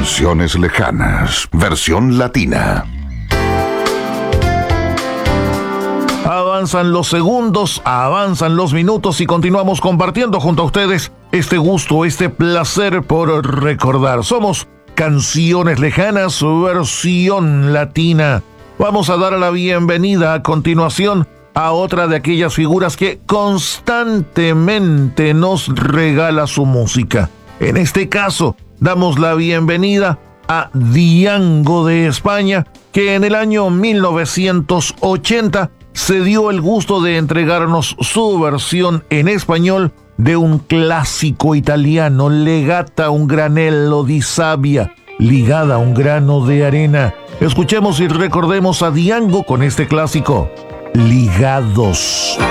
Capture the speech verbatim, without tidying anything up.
Canciones lejanas, versión latina. Avanzan los segundos, avanzan los minutos y continuamos compartiendo junto a ustedes este gusto, este placer por recordar. Somos Canciones Lejanas, versión latina. Vamos a dar la bienvenida a continuación a otra de aquellas figuras que constantemente nos regala su música. En este caso, damos la bienvenida a Diango de España, que en el año mil novecientos ochenta se dio el gusto de entregarnos su versión en español de un clásico italiano, Legata a un granello di sabbia, ligada a un grano de arena. Escuchemos y recordemos a Diango con este clásico, Ligados.